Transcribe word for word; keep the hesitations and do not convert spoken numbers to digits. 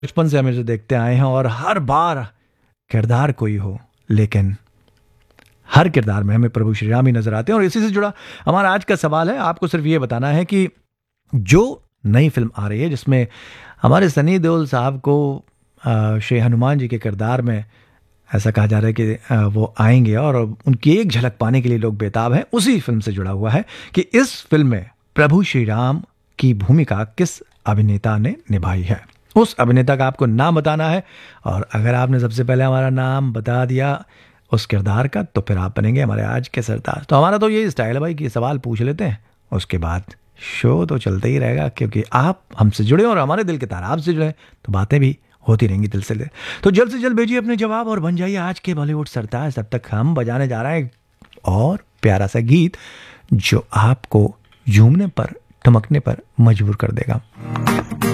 बचपन से हमें जो देखते आए हैं और हर बार किरदार कोई हो, लेकिन हर किरदार में हमें प्रभु श्री राम ही नजर आते हैं। और इसी से जुड़ा हमारा आज का सवाल है, आपको सिर्फ ये बताना है कि जो नई फिल्म आ रही है जिसमें हमारे सनी देओल साहब को अ, श्री हनुमान जी के किरदार में ऐसा कहा जा रहा है कि अ, वो आएंगे और उनकी एक झलक पाने के लिए लोग बेताब हैं, उसी फिल्म से जुड़ा हुआ है कि इस फिल्म में प्रभु श्री राम की भूमिका किस अभिनेता ने निभाई है। उस अभिनेता का आपको नाम बताना है और अगर आपने सबसे पहले हमारा नाम बता दिया उस किरदार का तो फिर आप बनेंगे हमारे आज के सरताज। तो हमारा तो ये स्टाइल है भाई कि सवाल पूछ लेते हैं, उसके बाद शो तो चलता ही रहेगा, क्योंकि आप हमसे जुड़े और हमारे दिल के तार आपसे जुड़े तो बातें भी होती रहेंगी दिल से। तो जल्द से जल्द भेजिए अपने जवाब और बन जाइए आज के बॉलीवुड सरताज। तब तक हम बजाने जा रहे हैं और प्यारा सा गीत जो आपको झूमने पर, ठमकने पर मजबूर कर देगा।